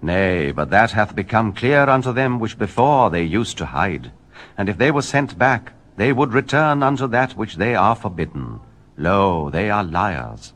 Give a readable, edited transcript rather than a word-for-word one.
Nay, but that hath become clear unto them which before they used to hide. And if they were sent back, they would return unto that which they are forbidden. Lo, they are liars.